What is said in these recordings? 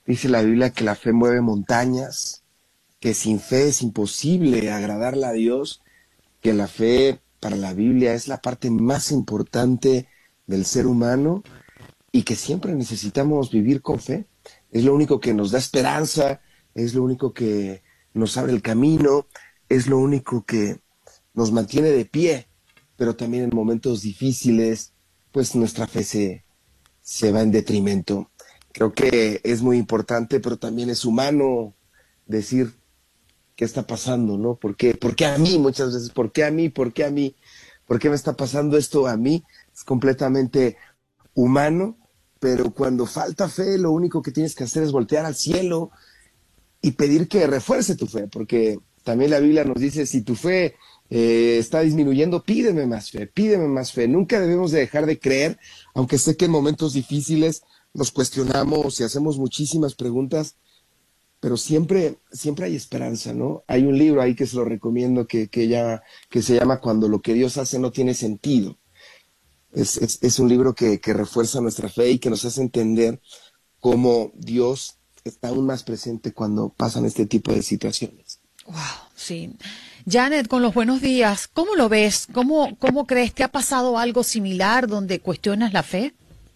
Dice la Biblia que la fe mueve montañas, que sin fe es imposible agradarle a Dios, que la fe para la Biblia es la parte más importante del ser humano y que siempre necesitamos vivir con fe. Es lo único que nos da esperanza, es lo único que nos abre el camino, es lo único que nos mantiene de pie, pero también en momentos difíciles, pues nuestra fe se va en detrimento. Creo que es muy importante, pero también es humano decir qué está pasando, ¿no? ¿Por qué a mí? Muchas veces, ¿por qué a mí? ¿Por qué a mí? ¿Por qué me está pasando esto a mí? Es completamente humano, pero cuando falta fe, lo único que tienes que hacer es voltear al cielo y pedir que refuerce tu fe, porque también la Biblia nos dice, si tu fe está disminuyendo, pídeme más fe, pídeme más fe. Nunca debemos de dejar de creer, aunque sé que en momentos difíciles nos cuestionamos y hacemos muchísimas preguntas, pero siempre hay esperanza, ¿no? Hay un libro ahí que se lo recomiendo que se llama Cuando lo que Dios hace no tiene sentido. Es un libro que refuerza nuestra fe y que nos hace entender cómo Dios está aún más presente cuando pasan este tipo de situaciones. Wow, sí. Janet, con los buenos días, ¿cómo lo ves? ¿Cómo crees? ¿Te ha pasado algo similar donde cuestionas la fe?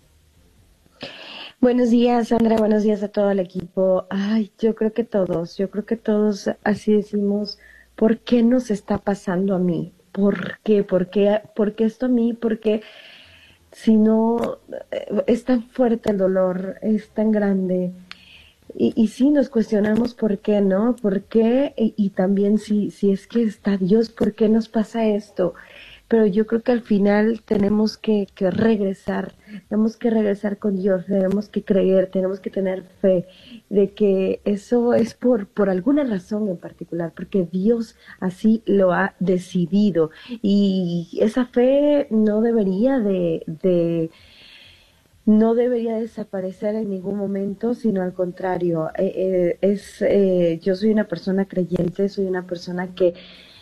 Buenos días, Sandra, buenos días a todo el equipo. Ay, yo creo que todos así decimos, ¿por qué nos está pasando a mí? ¿Por qué? ¿Por qué esto a mí? ¿Por qué? Si no, es tan fuerte el dolor, es tan grande. Y sí nos cuestionamos por qué, ¿no? ¿Por qué? Y también si es que está Dios, ¿por qué nos pasa esto? Pero yo creo que al final tenemos que regresar con Dios, tenemos que creer, tenemos que tener fe de que eso es por alguna razón en particular, porque Dios así lo ha decidido. Y esa fe no debería no debería desaparecer en ningún momento, sino al contrario. Yo soy una persona creyente, soy una persona que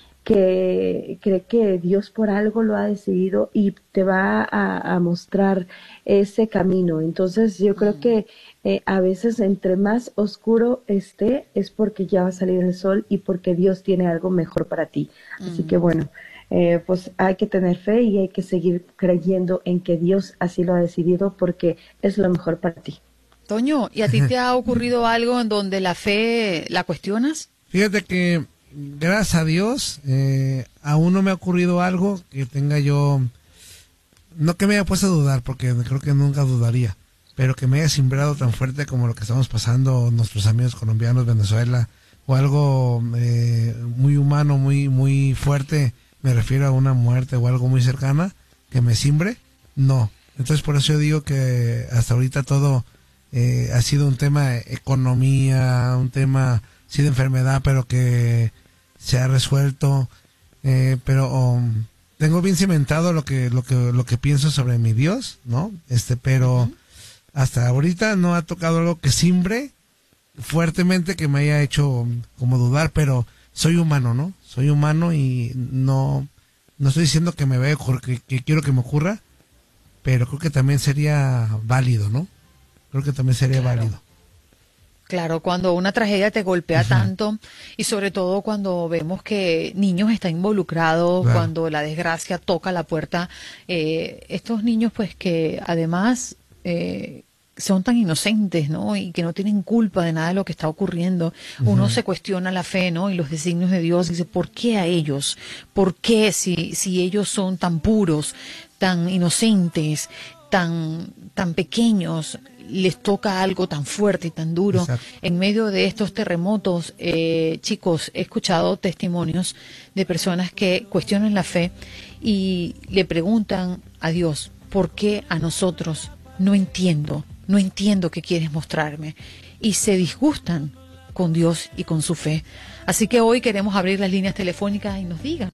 cree que Dios por algo lo ha decidido y te va a mostrar ese camino. Entonces yo creo que a veces entre más oscuro esté es porque ya va a salir el sol y porque Dios tiene algo mejor para ti. Así que bueno, pues hay que tener fe y hay que seguir creyendo en que Dios así lo ha decidido porque es lo mejor para ti. Toño, ¿y a ti te ha ocurrido algo en donde la fe la cuestionas? Fíjate que gracias a Dios, aún no me ha ocurrido algo que tenga yo, no que me haya puesto a dudar, porque creo que nunca dudaría, pero que me haya simbrado tan fuerte como lo que estamos pasando nuestros amigos colombianos, Venezuela, o algo muy humano, muy fuerte, me refiero a una muerte o algo muy cercana, que me simbre, no. Entonces por eso yo digo que hasta ahorita todo ha sido un tema de economía, un tema sí de enfermedad, pero que se ha resuelto, pero tengo bien cimentado lo que pienso sobre mi Dios, ¿no? Pero hasta ahorita no ha tocado algo que simbre fuertemente que me haya hecho como dudar, pero soy humano, ¿no? Soy humano y no estoy diciendo que me vea que quiero que me ocurra, pero creo que también sería válido, ¿no? Creo que también sería válido. Claro, cuando una tragedia te golpea tanto y sobre todo cuando vemos que niños están involucrados, cuando la desgracia toca la puerta, estos niños pues que además son tan inocentes, ¿no? Y que no tienen culpa de nada de lo que está ocurriendo. Uno se cuestiona la fe, ¿no? Y los designios de Dios. Dice, ¿por qué a ellos? ¿Por qué si ellos son tan puros, tan inocentes, tan pequeños, les toca algo tan fuerte y tan duro? Exacto. En medio de estos terremotos, chicos, he escuchado testimonios de personas que cuestionan la fe y le preguntan a Dios, ¿por qué a nosotros? No entiendo qué quieres mostrarme. Y se disgustan con Dios y con su fe. Así que hoy queremos abrir las líneas telefónicas y nos digan.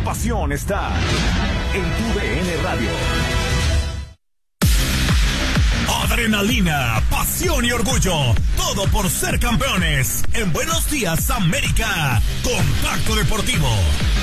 pasión está en tu DN Radio. Adrenalina, pasión y orgullo. Todo por ser campeones. En Buenos Días, América. Contacto Deportivo.